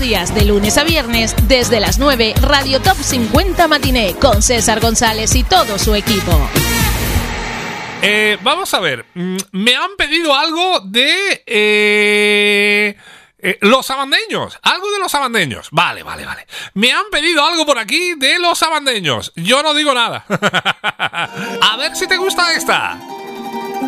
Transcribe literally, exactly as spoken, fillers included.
días, de lunes a viernes, desde las nueve, Radio Top cincuenta Matiné, con César González y todo su equipo. Eh, vamos a ver, me han pedido algo de eh, eh, los sabandeños, algo de los sabandeños. Vale, vale, vale. Me han pedido algo por aquí de los sabandeños. Yo no digo nada. A ver si te gusta esta.